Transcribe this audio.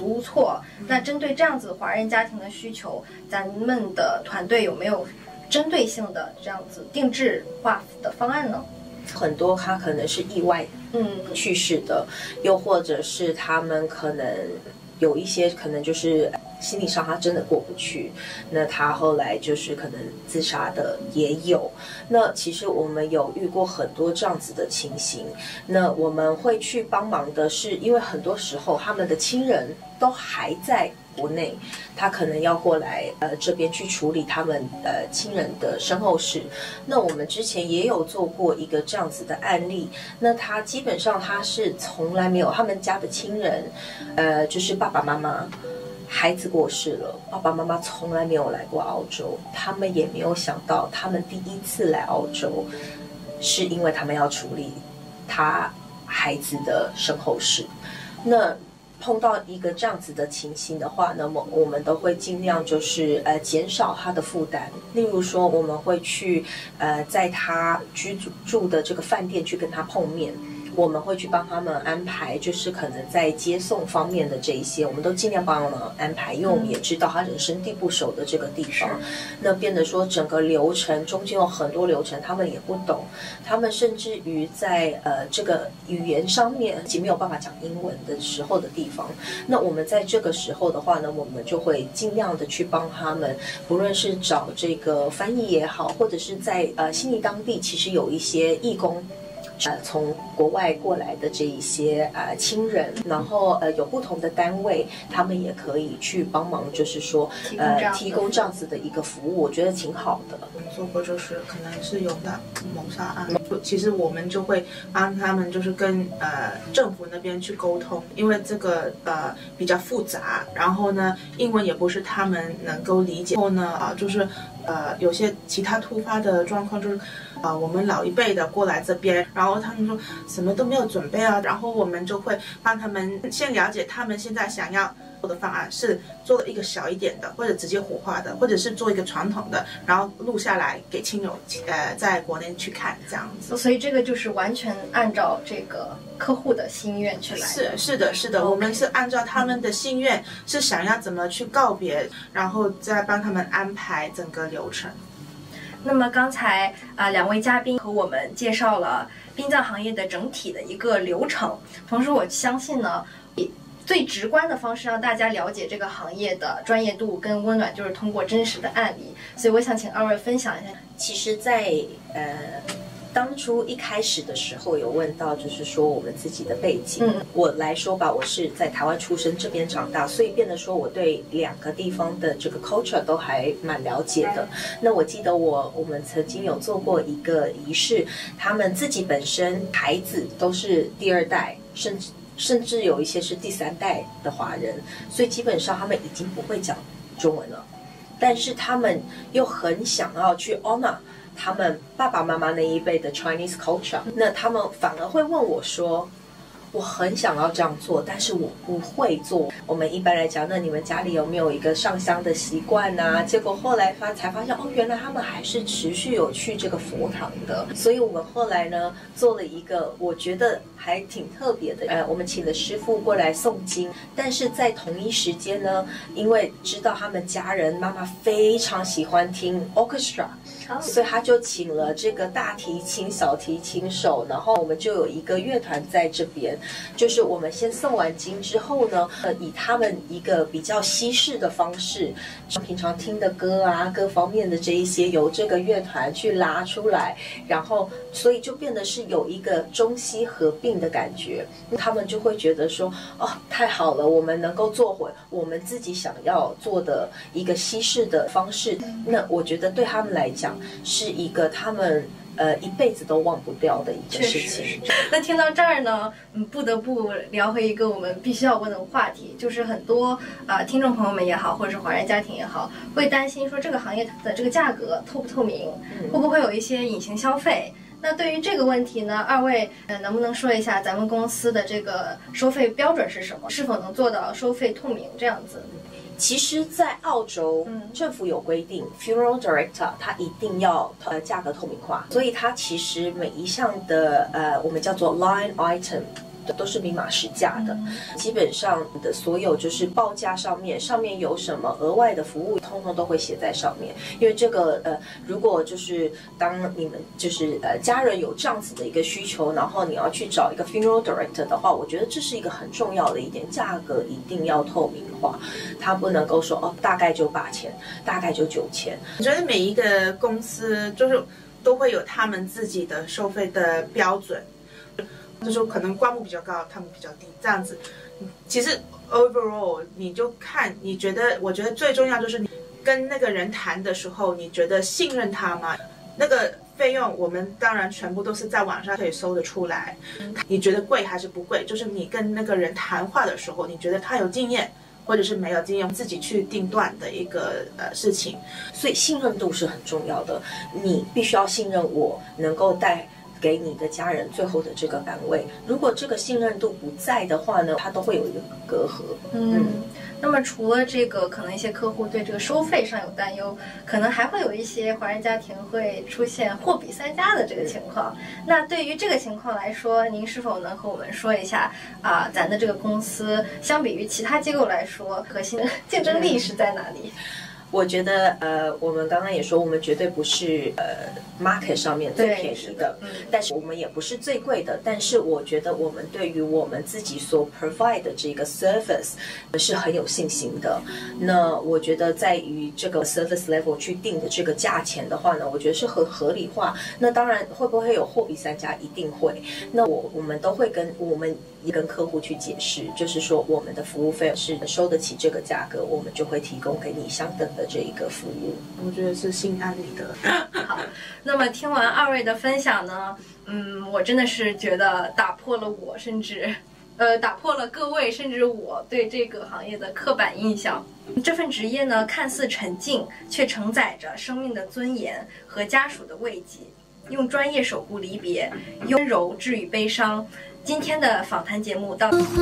措无措。那针对这样子华人家庭的需求，咱们的团队有没有针对性的这样子定制化的方案呢？ 很多他可能是意外去世的，又或者是他们可能有一些可能就是心理上他真的过不去，那他后来就是可能自杀的也有。那其实我们有遇过很多这样子的情形，那我们会去帮忙的是，因为很多时候他们的亲人都还在国内，他可能要过来这边去处理他们亲人的身后事。那我们之前也有做过一个这样子的案例，那他基本上他是从来没有他们家的亲人，就是爸爸妈妈。孩子过世了，爸爸妈妈从来没有来过澳洲，他们也没有想到，他们第一次来澳洲，是因为他们要处理他孩子的身后事。那碰到一个这样子的情形的话，那么我们都会尽量就是减少他的负担。例如说，我们会去在他居住的这个饭店去跟他碰面。我们会去帮他们安排，就是可能在接送方面的这一些，我们都尽量帮他们安排，因为我们也知道他人生地不熟的这个地方，那变得说整个流程中间有很多流程他们也不懂，他们甚至于在这个语言上面已经没有办法讲英文的时候的地方，那我们在这个时候的话呢，我们就会尽量的去帮他们，不论是找这个翻译也好，或者是在悉尼当地其实有一些义工。从国外过来的这一些亲人，然后有不同的单位，他们也可以去帮忙，就是说提供这样子的一个服务，我觉得挺好的。 我们做过就是可能是有的谋杀案，其实我们就会帮他们就是跟政府那边去沟通，因为这个比较复杂，然后呢英文也不是他们能够理解，然后呢就是有些其他突发的状况就是我们老一辈的过来这边，然后他们说什么都没有准备啊，然后我们就会帮他们先了解他们现在想要做的方案是做一个小一点的，或者直接火化的，或者是做一个传统的，然后录下来给亲友在国内去看这样子。 所以这个就是完全按照这个客户的心愿去来的。 是的，我们是按照他们的心愿，是想要怎么去告别，然后再帮他们安排整个流程。 那么刚才两位嘉宾和我们介绍了殡葬行业的整体的一个流程，同时我相信呢，最直观的方式让大家了解这个行业的专业度跟温暖，就是通过真实的案例。所以我想请二位分享一下。 其实在当初一开始的时候有问到，就是说我们自己的背景。我来说吧，我是在台湾出生，这边长大，所以变得说我对两个地方的这个 culture 都还蛮了解的。那我记得我们曾经有做过一个仪式，他们自己本身孩子都是第二代，甚至有一些是第三代的华人，所以基本上他们已经不会讲中文了，但是他们又很想要去 honor他们爸爸妈妈那一辈的 Chinese culture， 那他们反而会问我说，我很想要这样做，但是我不会做。我们一般来讲，那你们家里有没有一个上香的习惯啊？结果后来才发现，原来他们还是持续有去这个佛堂的。所以我们后来呢，做了一个我觉得还挺特别的，我们请了师傅过来诵经，但是在同一时间呢，因为知道他们家人妈妈非常喜欢听 orchestra。所以他就请了这个大提琴、小提琴手，然后我们就有一个乐团在这边。就是我们先诵完经之后呢，以他们一个比较西式的方式，平常听的歌啊，各方面的这一些由这个乐团去拉出来，然后所以就变得是有一个中西合并的感觉。他们就会觉得说，太好了，我们能够做回我们自己想要做的一个西式的方式。那我觉得对他们来讲，是一个他们一辈子都忘不掉的一个事情。 那听到这儿呢，不得不聊回一个我们必须要问的话题，就是很多听众朋友们也好，或者是华人家庭也好，会担心说这个行业的这个价格透不透明，会不会有一些隐形消费？那对于这个问题呢，二位能不能说一下咱们公司的这个收费标准是什么？是否能做到收费透明这样子？ 其实，在澳洲，政府有规定，funeral director 他一定要价格透明化，所以他其实每一项的我们叫做 line item 都是明码实价的。基本上的所有就是报价上面有什么额外的服务，通通都会写在上面。因为这个如果就是当你们就是家人有这样子的一个需求，然后你要去找一个 funeral director 的话，我觉得这是一个很重要的一点，价格一定要透明化，它不能够说哦大概就8000，大概就9000。 我觉得每一个公司就是都会有他们自己的收费的标准，就是可能棺木比较高，他们比较低，这样子。其实 overall 你就看，我觉得最重要就是你跟那个人谈的时候，你觉得信任他吗？那个费用我们当然全部都是在网上可以搜得出来。你觉得贵还是不贵？就是你跟那个人谈话的时候，你觉得他有经验，或者是没有经验，自己去定断的一个事情。 所以信任度是很重要的，你必须要信任我能够带给你的家人最后的这个安慰。如果这个信任度不在的话呢，它都会有一个隔阂。 那么除了这个，可能一些客户对这个收费上有担忧，可能还会有一些华人家庭会出现货比三家的这个情况。那对于这个情况来说，您是否能和我们说一下咱的这个公司相比于其他机构来说，核心的竞争力是在哪里？ 我觉得我们刚刚也说，我们绝对不是market 上面最便宜的，但是我们也不是最贵的。但是我觉得我们对于我们自己所 provide 的这个 service 是很有信心的。那我觉得在于这个 service level 去定的这个价钱的话呢，我觉得是很合理化。那当然会不会有货比三家？一定会。那我们都会跟客户去解释，就是说我们的服务费是收得起这个价格，我们就会提供给你相等的这一个服务。 我觉得是心安理得。 好，那么听完二位的分享呢，我真的是觉得打破了各位甚至我对这个行业的刻板印象。这份职业呢，看似沉静，却承载着生命的尊严和家属的慰藉，用专业守护离别，用温柔治愈悲伤。今天的访谈节目到